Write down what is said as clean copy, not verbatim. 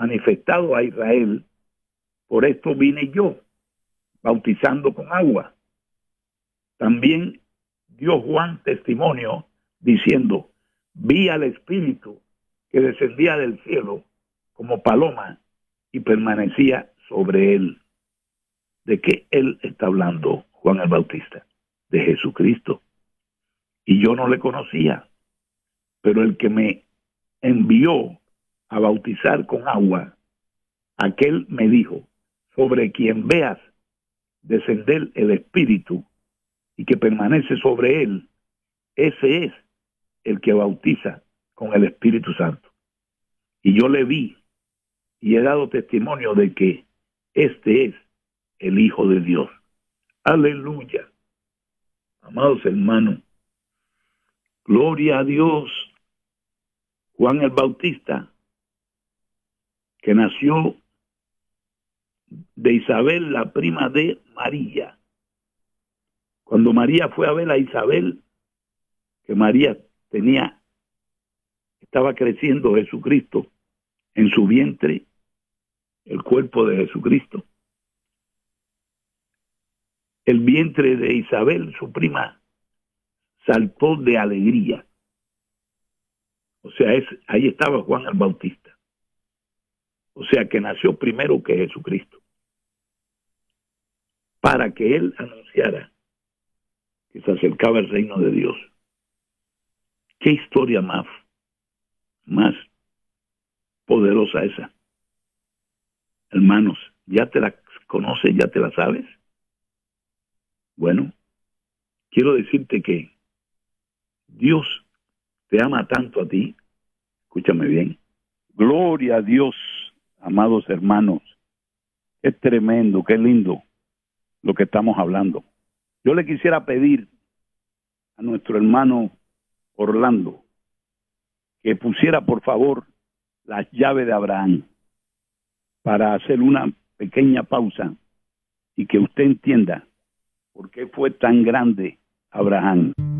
manifestado a Israel, por esto vine yo, bautizando con agua. También dio Juan testimonio diciendo, vi al Espíritu que descendía del cielo como paloma y permanecía sobre él. ¿De qué él está hablando, Juan el Bautista? De Jesucristo. Y yo no le conocía, pero el que me envió a bautizar con agua, aquel me dijo, sobre quien veas descender el Espíritu y que permanece sobre él, ese es el que bautiza con el Espíritu Santo. Y yo le vi y he dado testimonio de que este es el Hijo de Dios. Aleluya. Amados hermanos, gloria a Dios. Juan el Bautista, que nació de Isabel, la prima de María. Cuando María fue a ver a Isabel, que María estaba creciendo Jesucristo en su vientre, el cuerpo de Jesucristo. El vientre de Isabel, su prima, saltó de alegría. O sea, ahí estaba Juan el Bautista. O sea, que nació primero que Jesucristo, para que él anunciara que se acercaba el reino de Dios. Qué historia más poderosa esa. Hermanos, ¿ya te la conoces? ¿Ya te la sabes? Bueno, quiero decirte que Dios te ama tanto a ti. Escúchame bien. Gloria a Dios, amados hermanos. Es tremendo, qué lindo lo que estamos hablando. Yo le quisiera pedir a nuestro hermano Orlando que pusiera por favor las llaves de Abraham para hacer una pequeña pausa y que usted entienda por qué fue tan grande Abraham.